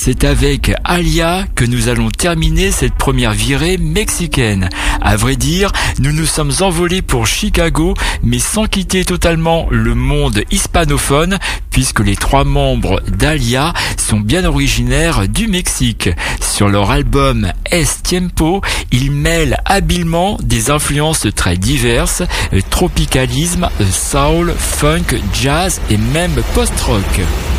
C'est avec Alia que nous allons terminer cette première virée mexicaine. À vrai dire, nous nous sommes envolés pour Chicago, mais sans quitter totalement le monde hispanophone, puisque les 3 membres d'Alia sont bien originaires du Mexique. Sur leur album Es Tiempo, ils mêlent habilement des influences très diverses, tropicalisme, soul, funk, jazz et même post-rock.